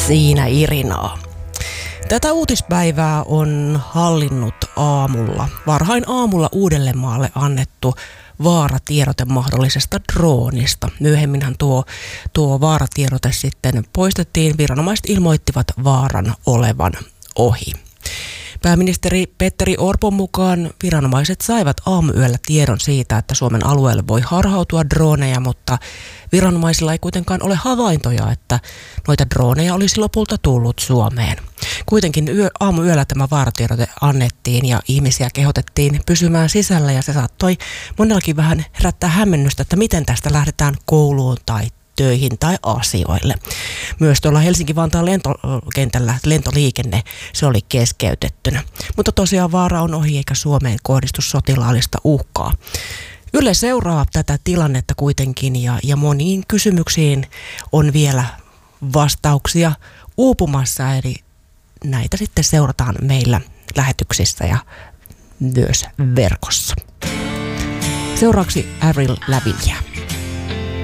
Siinä Irinaa. Tätä uutispäivää on hallinnut varhain aamulla Uudellemaalle annettu vaaratiedote mahdollisesta droonista. Myöhemminhän tuo vaaratiedote sitten poistettiin. Viranomaiset ilmoittivat vaaran olevan ohi. Pääministeri Petteri Orpon mukaan viranomaiset saivat aamuyöllä tiedon siitä, että Suomen alueelle voi harhautua droneja, mutta viranomaisilla ei kuitenkaan ole havaintoja, että noita droneja olisi lopulta tullut Suomeen. Kuitenkin aamuyöllä tämä vaaratiedote annettiin ja ihmisiä kehotettiin pysymään sisällä ja se saattoi monellakin vähän herättää hämmennystä, että miten tästä lähdetään kouluun tai töihin tai asioille. Myös tuolla Helsinki-Vantaan lentokentällä lentoliikenne, se oli keskeytettynä. Mutta tosiaan vaara on ohi eikä Suomeen kohdistu sotilaallista uhkaa. Yle seuraa tätä tilannetta kuitenkin ja moniin kysymyksiin on vielä vastauksia uupumassa, eli näitä sitten seurataan meillä lähetyksissä ja myös verkossa. Seuraavaksi Avril Lavigne.